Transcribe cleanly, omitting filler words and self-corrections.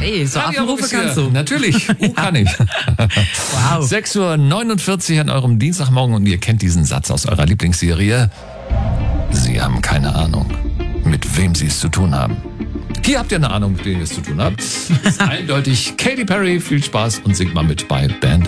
Ey, so Affenrufe kannst du. Natürlich, kann ich. Wow. 6:49 Uhr an eurem Dienstagmorgen und ihr kennt diesen Satz aus eurer Lieblingsserie. Sie haben keine Ahnung, mit wem sie es zu tun haben. Hier habt ihr eine Ahnung, mit wem ihr es zu tun habt. Ist eindeutig Katy Perry. Viel Spaß und singt mal mit bei Band